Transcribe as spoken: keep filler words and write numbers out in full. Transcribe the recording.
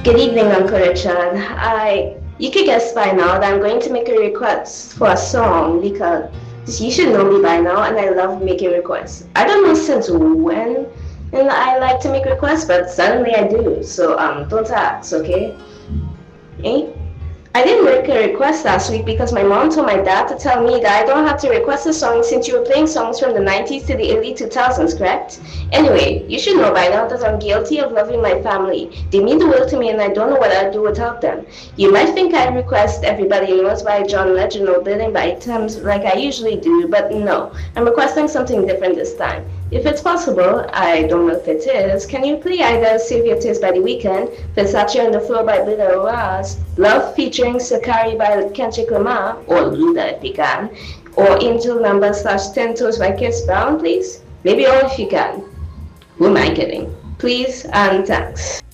Good evening, Uncle Richard. I you could guess by now that I'm going to make a request for a song because you should know me by now, and I love making requests. I don't know since when, and I like to make requests, but suddenly I do. So um, don't ask, okay? Eh? I didn't make a request last week because my mom told my dad to tell me that I don't have to request a song since you were playing songs from the nineties to the early two thousands, correct? Anyway, you should know by now that I'm guilty of loving my family. They mean the world to me and I don't know what I'd do without them. You might think I'd request Everybody Knows by John Legend or Building by Items like I usually do, but no. I'm requesting something different this time. If it's possible, I don't know if it is, can you play either Save Your Tears by The Weeknd, Versace on the Floor by Bruno Mars, Love featuring Sakari by Kendrick Lamar, or Luda if you can, or Angel Number slash Ten Toes by Chris Brown, please? Maybe all if you can. Who am I kidding? Please and thanks.